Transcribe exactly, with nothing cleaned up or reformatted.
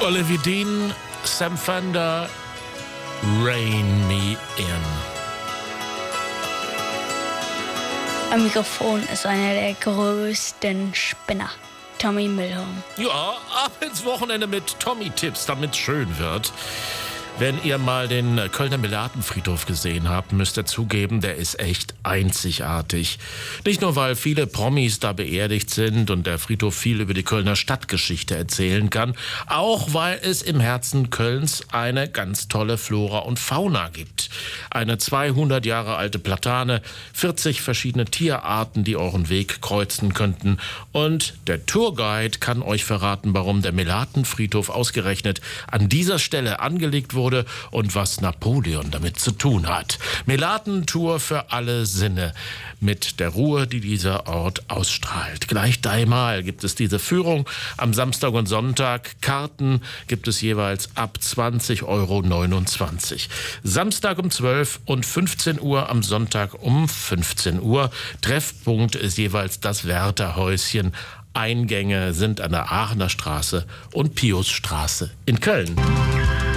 Olivia Dean, Sam Fender, Rain Me In. Am Mikrofon ist einer der größten Spinner, Tommy Milholm. Ja, ab ins Wochenende mit Tommy-Tipps, damit es schön wird. Wenn ihr mal den Kölner Melatenfriedhof gesehen habt, müsst ihr zugeben, der ist echt einzigartig. Nicht nur, weil viele Promis da beerdigt sind und der Friedhof viel über die Kölner Stadtgeschichte erzählen kann, auch weil es im Herzen Kölns eine ganz tolle Flora und Fauna gibt. Eine zweihundert Jahre alte Platane, vierzig verschiedene Tierarten, die euren Weg kreuzen könnten. Und der Tourguide kann euch verraten, warum der Melatenfriedhof ausgerechnet an dieser Stelle angelegt wurde und was Napoleon damit zu tun hat. Melaten-Tour für alle Sinne mit der Ruhe, die dieser Ort ausstrahlt. Gleich dreimal gibt es diese Führung am Samstag und Sonntag. Karten gibt es jeweils ab zwanzig Euro neunundzwanzig. Samstag um zwölf und fünfzehn Uhr, am Sonntag um fünfzehn Uhr. Treffpunkt ist jeweils das Wärterhäuschen. Eingänge sind an der Aachener Straße und Piusstraße in Köln.